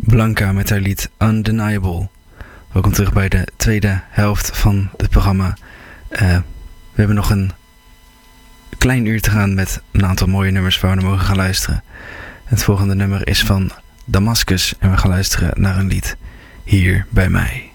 Blanca met haar lied Undeniable. Welkom terug bij de tweede helft van het programma. We hebben nog een klein uur te gaan met een aantal mooie nummers waar we naar mogen gaan luisteren. Het volgende nummer is van Damascus en we gaan luisteren naar een lied Hier bij mij.